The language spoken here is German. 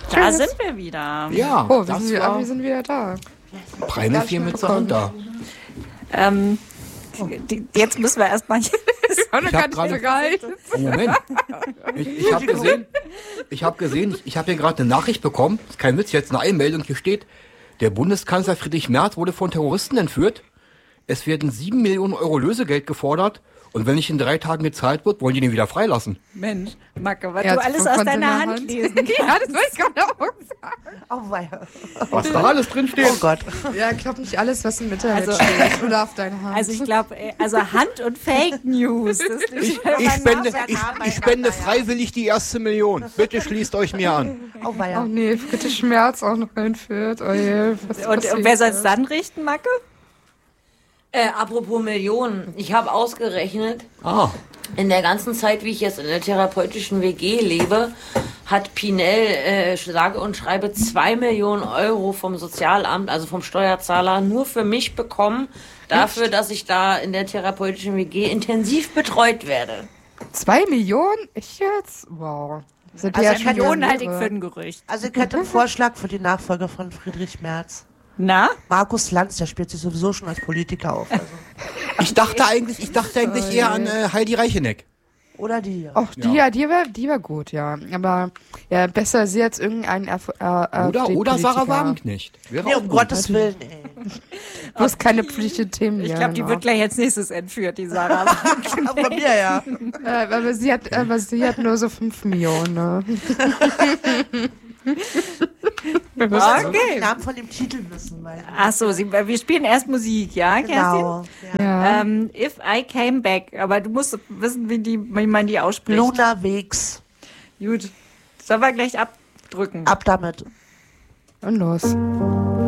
Da sind wir wieder. Ja, Oh, das wir war sind wieder da. Preine viel mit Samantha. Jetzt müssen wir erstmal. Ich hab gerade- Moment. Ich habe gesehen, ich habe hier gerade eine Nachricht bekommen. Das ist kein Witz, jetzt eine Einmeldung. Hier steht, der Bundeskanzler Friedrich Merz wurde von Terroristen entführt. Es werden 7 Millionen Euro Lösegeld gefordert. Und wenn nicht in 3 Tagen gezahlt wird, wollen die den wieder freilassen. Mensch, Macke, was Ja, du alles aus deiner Hand lesen kannst. Ja, das wollte ich gerade auch sagen. Oh, weia. Was da alles drin steht. Oh Gott. Ja, ich glaube nicht alles, was im Internet Also- steht. Oder auf deine Hand. Also ich glaube, Hand- und Fake News. Das ist Ich spende freiwillig die erste Million. Bitte schließt euch mir an. Oh, weia. Oh nee, Friedrich Merz auch noch entführt. Oh je, was und passiert wer soll es jetzt? dann richten, Macke? Apropos Millionen. Ich habe ausgerechnet, Ah, in der ganzen Zeit, wie ich jetzt in der therapeutischen WG lebe, hat Pinel sage und schreibe 2 Millionen Euro vom Sozialamt, also vom Steuerzahler, nur für mich bekommen, dafür, dass ich da in der therapeutischen WG intensiv betreut werde. 2 Millionen? Echt jetzt? Wow. Sind Also ja ich schon hätte Unhaltig Millionäre. für ein Gerücht. Also ich hätte einen Vorschlag für die Nachfolger von Friedrich Merz. Na? Markus Lanz, der spielt sich sowieso schon als Politiker auf. Also. ich dachte eigentlich eher an Heidi Reicheneck. Oder die. Och, die war gut, ja. Aber ja, besser sie als irgendein Oder Sarah Wagenknecht. Wäre Nee, auch um gut. Gottes Willen, ey. Bloß keine politischen Themen. Ich ja, glaube, die genau. wird gleich als nächstes entführt, die Sarah. Aber von mir, ja. Aber sie hat nur so 5 Millionen, ne? Den Okay. Namen von dem Titel wissen, weil. Achso, wir spielen erst Musik, ja, Kerstin? Genau. Ja. Ja. If I Came Back. Aber du musst wissen, wie man die ausspricht. Luna Wegs. Gut. Sollen wir gleich abdrücken? Ab damit. Und los.